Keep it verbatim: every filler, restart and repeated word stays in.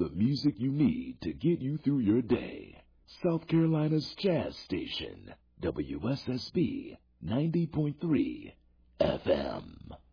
the music you need to get you through your day. South Carolina's Jazz Station, W S S B ninety point three F M.